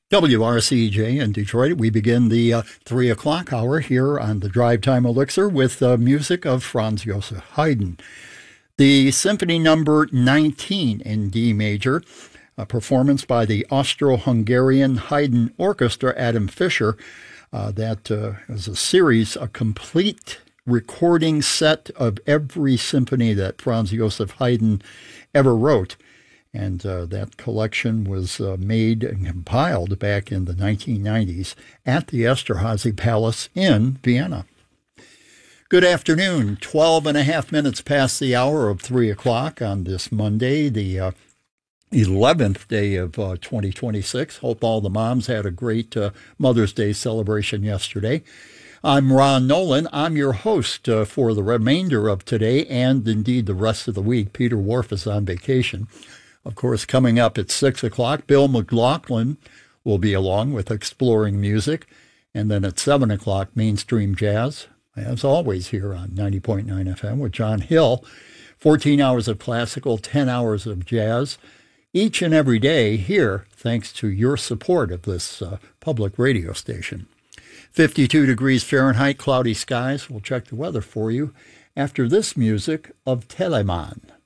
WRCJ in Detroit. We begin the 3 o'clock hour here on the Drive Time Elixir with music of Franz Joseph Haydn. The Symphony Number 19 in D major, a performance by the Austro-Hungarian Haydn Orchestra, Adam Fischer. That is a series, a complete recording set of every symphony that Franz Joseph Haydn ever wrote. And that collection was made and compiled back in the 1990s at the Esterhazy Palace in Vienna. Good afternoon. 12 and a half minutes past the hour of 3 o'clock on this Monday, the 11th day of 2026. Hope all the moms had a great Mother's Day celebration yesterday. I'm Ron Nolan. I'm your host for the remainder of today and indeed the rest of the week. Peter Wharf is on vacation. Of course, coming up at 6 o'clock, Bill McLaughlin will be along with Exploring Music. And then at 7 o'clock, Mainstream Jazz, as always here on 90.9 FM with John Hill. 14 hours of classical, 10 hours of jazz, each and every day here, thanks to your support of this public radio station. 52 degrees Fahrenheit, cloudy skies. We'll check the weather for you after this music of Telemann.